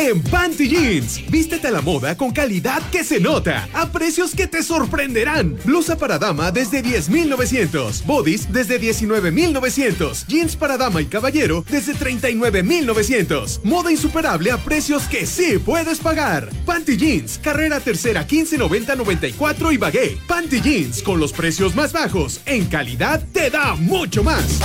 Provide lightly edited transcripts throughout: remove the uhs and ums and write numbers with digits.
en Panty Jeans. Vístete a la moda con calidad que se nota, a precios que te sorprenderán. Blusa para dama desde 10,900, bodies desde 19,900, jeans para dama y caballero desde 39,900. Moda insuperable a precios que sí puedes pagar. Panty Jeans, carrera tercera 1590-94 Ibagué. Panty Jeans, con los precios más bajos, en calidad te da mucho más.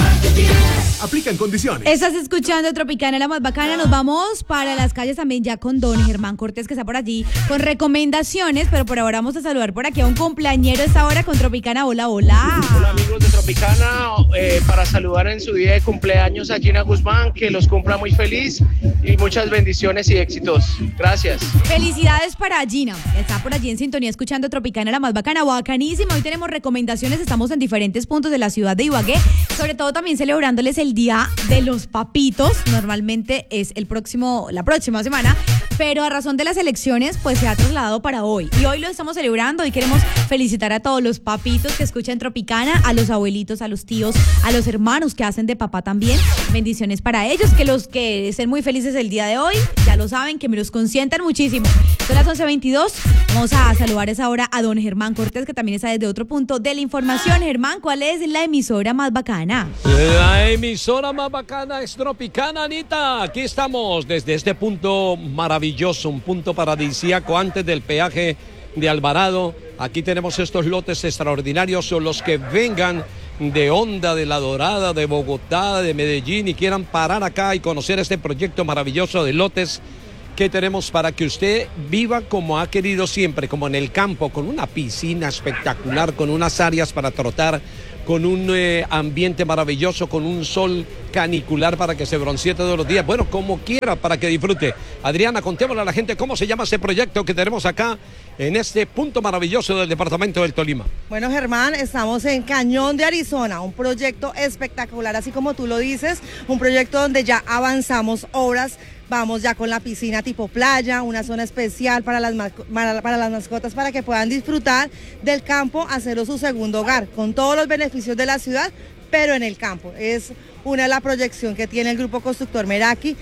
Aplican condiciones. Estás escuchando Tropicana, la más bacana. Nos vamos para las calles también ya con don Germán Cortés, que está por allí con recomendaciones, pero por ahora vamos a saludar por aquí a un cumpleañero a esta hora con Tropicana. Hola, hola. Hola amigos de Tropicana, para saludar en su día de cumpleaños a Gina Guzmán, que los cumpla muy feliz y muchas bendiciones y éxitos. Gracias. Felicidades para Gina, está por allí en sintonía escuchando Tropicana, la más bacana, bacanísima. Hoy tenemos recomendaciones, estamos en diferentes puntos de la ciudad de Ibagué, sobre todo también celebrándoles el Día de los Papitos. Normalmente es la próxima semana, pero a razón de las elecciones pues se ha trasladado para hoy y hoy lo estamos celebrando y queremos felicitar a todos los papitos que escuchan Tropicana, a los abuelitos, a los tíos, a los hermanos que hacen de papá también. Bendiciones para ellos, que los que estén muy felices el día de hoy, ya lo saben, que me los consientan muchísimo. Son las 11:22, vamos a saludar a esa hora a don Germán Cortés, que también está desde otro punto de la información. Germán, ¿cuál es la emisora más bacana? La emisora más bacana es Tropicana, Anita. Aquí estamos desde este punto maravilloso, un punto paradisíaco antes del peaje de Alvarado. Aquí tenemos estos lotes extraordinarios. Son los que vengan de Honda, de La Dorada, de Bogotá, de Medellín y quieran parar acá y conocer este proyecto maravilloso de lotes que tenemos para que usted viva como ha querido siempre, como en el campo, con una piscina espectacular, con unas áreas para trotar, con un ambiente maravilloso, con un sol canicular para que se broncee todos los días. Bueno, como quiera, para que disfrute. Adriana, contémosle a la gente cómo se llama ese proyecto que tenemos acá en este punto maravilloso del departamento del Tolima. Bueno, Germán, estamos en Cañón de Arizona, un proyecto espectacular, así como tú lo dices, un proyecto donde ya avanzamos obras. Vamos ya con la piscina tipo playa, una zona especial para las mascotas para que puedan disfrutar del campo, hacerlo su segundo hogar, con todos los beneficios de la ciudad, pero en el campo. Es una de las proyecciones que tiene el Grupo Constructor Meraki.